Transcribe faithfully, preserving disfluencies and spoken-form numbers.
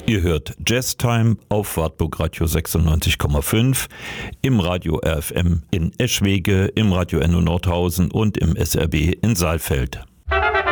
Ihr hört Jazztime auf Wartburg Radio sechsundneunzig Komma fünf, im Radio R F M in Eschwege, im Radio Enno Nordhausen und im S R B in Saalfeld.